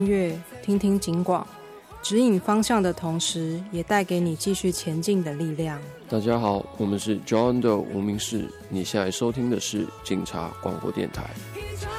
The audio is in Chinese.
乐，听听警广，指引方向的同时，也带给你继续前进的力量。 大家好，我们是 John 的无名氏，你现在收听的是警察广播电台。